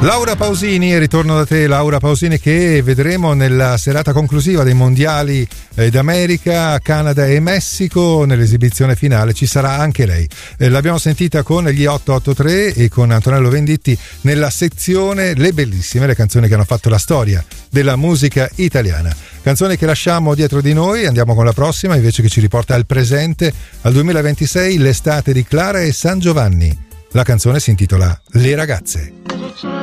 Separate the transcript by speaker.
Speaker 1: Laura Pausini, ritorno da te Laura Pausini, che vedremo nella serata conclusiva dei mondiali d'America, Canada e Messico. Nell'esibizione finale ci sarà anche lei. L'abbiamo sentita con gli 883 e con Antonello Venditti nella sezione Le Bellissime, le canzoni che hanno fatto la storia della musica italiana. Canzoni che lasciamo dietro di noi, andiamo con la prossima invece, che ci riporta al presente, al 2026, l'estate di Clara e San Giovanni. La canzone si intitola Le ragazze.